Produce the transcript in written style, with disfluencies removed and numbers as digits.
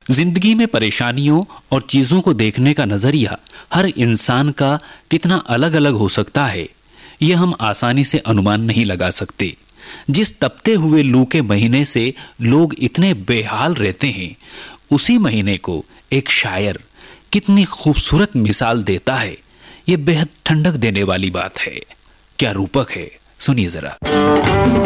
जिंदगी में परेशानियों और चीजों को देखने का नजरिया हर इंसान का कितना अलग अलग हो सकता है, यह हम आसानी से अनुमान नहीं लगा सकते। जिस तपते हुए लू के महीने से लोग इतने बेहाल रहते हैं, उसी महीने को एक शायर कितनी खूबसूरत मिसाल देता है। यह बेहद ठंडक देने वाली बात है। क्या रूपक है, सुनिए जरा।